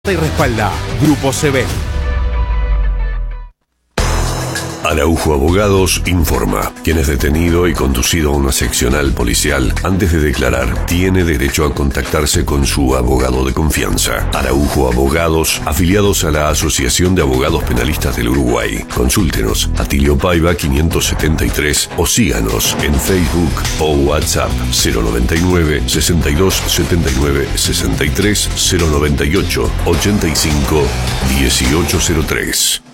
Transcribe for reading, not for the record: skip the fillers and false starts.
Y respalda Grupo Seven. Araujo Abogados informa. Quien es detenido y conducido a una seccional policial antes de declarar tiene derecho a contactarse con su abogado de confianza. Araujo Abogados, afiliados a la Asociación de Abogados Penalistas del Uruguay. Consúltenos a Tilio Paiva 573 o síganos en Facebook o WhatsApp 099 62 79 63 098 85 1803.